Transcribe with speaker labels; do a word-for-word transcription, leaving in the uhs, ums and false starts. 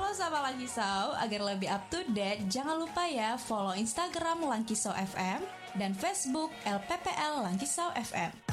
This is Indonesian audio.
Speaker 1: Halo sahabat Lankisau, agar lebih up to date, jangan lupa ya follow Instagram Lankisau F M dan Facebook L P P L Lankisau F M.